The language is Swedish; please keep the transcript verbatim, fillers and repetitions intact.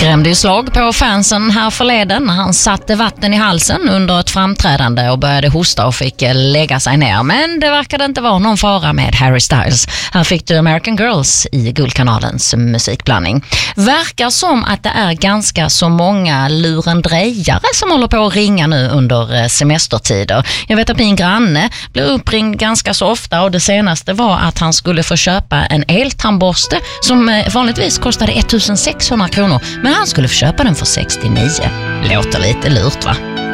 skrämde ju slag på fansen här förleden när han satte vatten i halsen under ett framträdande och började hosta och fick lägga sig ner. Men det verkade inte vara någon fara med Harry Styles. Här fick du American Girls i Guldkanalens musikblandning. Verkar som att det är ganska så många lurendrejare som håller på att ringa nu under semestertider. Jag vet att min granne blir uppringd ganska så ofta och det senaste var att han skulle få köpa en eltandborste som vanligtvis kostade ettusensexhundra kronor, men han skulle få köpa den för sextionio. Låter lite lurt, va?